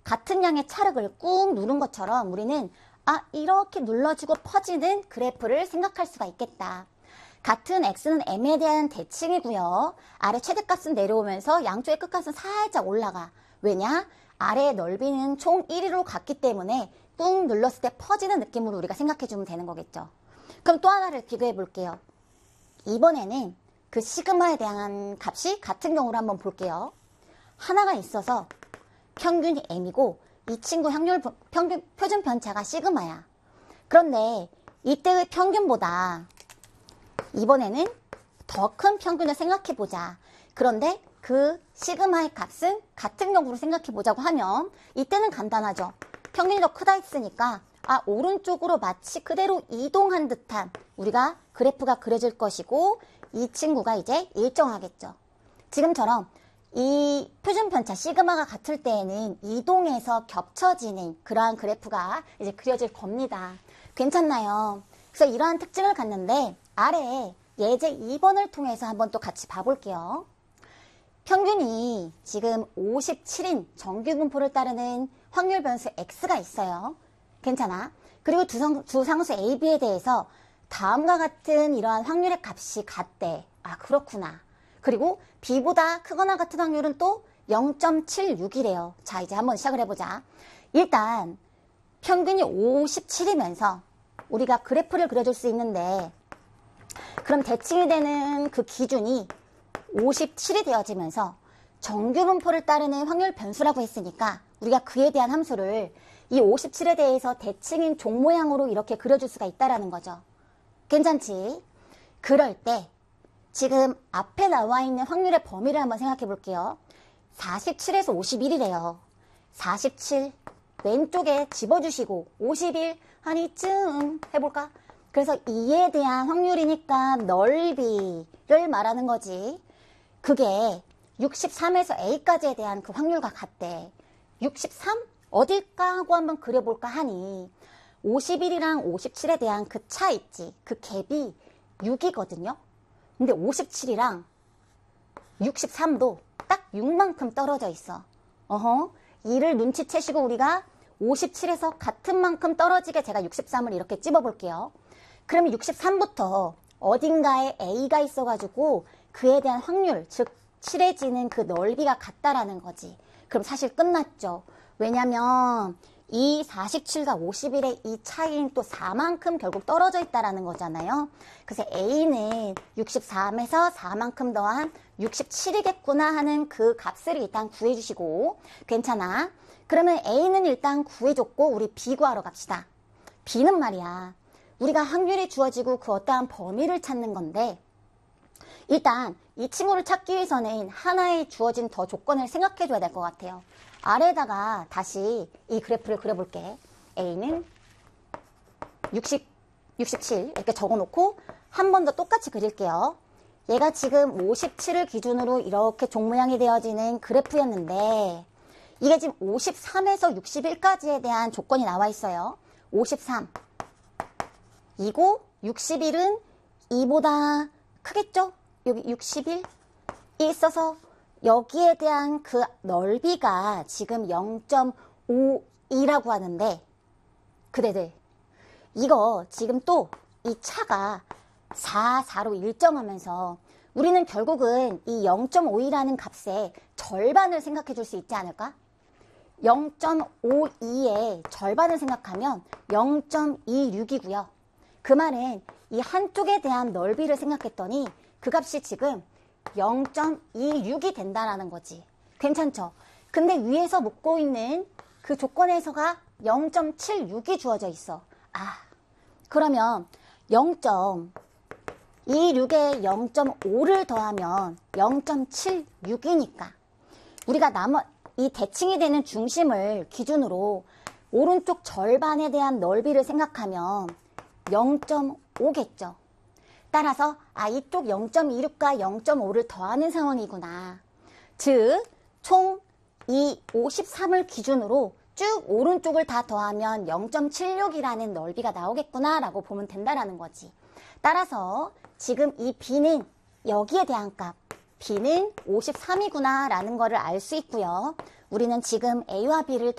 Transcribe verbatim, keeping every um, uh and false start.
같은 양의 차력을 꾹 누른 것처럼 우리는 아, 이렇게 눌러주고 퍼지는 그래프를 생각할 수가 있겠다. 같은 x는 m에 대한 대칭이고요. 아래 최대값은 내려오면서 양쪽의 끝값은 살짝 올라가. 왜냐? 아래의 넓이는 총 일 위로 갔기 때문에 꾹 눌렀을 때 퍼지는 느낌으로 우리가 생각해주면 되는 거겠죠. 그럼 또 하나를 비교해 볼게요. 이번에는 그 시그마에 대한 값이 같은 경우로 한번 볼게요. 하나가 있어서 평균이 m이고 이 친구 확률 평균 표준 편차가 시그마야. 그런데 이때의 평균보다 이번에는 더 큰 평균을 생각해 보자. 그런데 그 시그마의 값은 같은 경우로 생각해 보자고 하면 이때는 간단하죠. 평균이 더 크다 했으니까 아, 오른쪽으로 마치 그대로 이동한 듯한 우리가 그래프가 그려질 것이고 이 친구가 이제 일정하겠죠. 지금처럼 이 표준 편차 시그마가 같을 때에는 이동해서 겹쳐지는 그러한 그래프가 이제 그려질 겁니다. 괜찮나요? 그래서 이러한 특징을 갖는데 아래에 예제 이 번을 통해서 한번 또 같이 봐볼게요. 평균이 지금 오십칠인 정규 분포를 따르는 확률 변수 x가 있어요. 괜찮아? 그리고 두, 성, 두 상수 a, b에 대해서 다음과 같은 이러한 확률의 값이 같대. 아, 그렇구나. 그리고 b보다 크거나 같은 확률은 또 영 점 칠육이래요. 자, 이제 한번 시작을 해보자. 일단 평균이 오십칠이면서 우리가 그래프를 그려줄 수 있는데 그럼 대칭이 되는 그 기준이 오십칠이 되어지면서 정규 분포를 따르는 확률 변수라고 했으니까 우리가 그에 대한 함수를 이 오십칠에 대해서 대칭인 종 모양으로 이렇게 그려줄 수가 있다라는 거죠. 괜찮지? 그럴 때 지금 앞에 나와 있는 확률의 범위를 한번 생각해 볼게요. 사십칠에서 오십일이래요. 사십칠 왼쪽에 집어주시고 오십일 한 이쯤 해볼까? 그래서 이에 대한 확률이니까 넓이를 말하는 거지. 그게 육십삼에서 a까지에 대한 그 확률과 같대. 육십삼? 어딜까 하고 한번 그려볼까 하니 오십일이랑 오십칠에 대한 그 차 있지. 그 갭이 육이거든요. 근데 오십칠이랑 육십삼도 딱 육만큼 떨어져 있어. 어허. 이를 눈치채시고 우리가 오십칠에서 같은 만큼 떨어지게 제가 육십삼을 이렇게 찝어볼게요. 그러면 육십삼부터 어딘가에 a가 있어가지고 그에 대한 확률, 즉 칠해지는 그 넓이가 같다라는 거지. 그럼 사실 끝났죠. 왜냐면 이 사십칠과 오십일의 이 차이는 또 사만큼 결국 떨어져 있다라는 거잖아요. 그래서 a는 육십삼에서 사만큼 더한 육십칠이겠구나 하는 그 값을 일단 구해주시고 괜찮아. 그러면 a는 일단 구해줬고 우리 b 구하러 갑시다. b는 말이야. 우리가 확률이 주어지고 그 어떠한 범위를 찾는 건데 일단 이 친구를 찾기 위해서는 하나의 주어진 더 조건을 생각해 줘야 될 것 같아요. 아래에다가 다시 이 그래프를 그려볼게. a는 육십, 육십칠 이렇게 적어놓고 한 번 더 똑같이 그릴게요. 얘가 지금 오십칠을 기준으로 이렇게 종 모양이 되어지는 그래프였는데 이게 지금 오십삼에서 육십일까지에 대한 조건이 나와 있어요. 오십삼 이고 육십일은 이보다 크겠죠? 여기 육십일이 있어서 여기에 대한 그 넓이가 지금 영 점 오이라고 하는데 그대들 이거 지금 또 이 차가 사, 사로 일정하면서 우리는 결국은 이 영 점 오이라는 값의 절반을 생각해 줄 수 있지 않을까? 영 점 오이의 절반을 생각하면 영 점 이육이고요. 그 말은 이 한쪽에 대한 넓이를 생각했더니 그 값이 지금 영 점 이육이 된다라는 거지. 괜찮죠? 근데 위에서 묻고 있는 그 조건에서가 영 점 칠육이 주어져 있어. 아, 그러면 영 점 이육에 영 점 오를 더하면 영 점 칠육이니까 우리가 남은 이 대칭이 되는 중심을 기준으로 오른쪽 절반에 대한 넓이를 생각하면 영 점 오겠죠. 따라서 아 이쪽 영 점 이육과 영 점 오를 더하는 상황이구나. 즉 총 이 오십삼을 기준으로 쭉 오른쪽을 다 더하면 영 점 칠육이라는 넓이가 나오겠구나 라고 보면 된다라는 거지. 따라서 지금 이 b는 여기에 대한 값 b는 오십삼이구나 라는 거를 알 수 있고요. 우리는 지금 a와 b를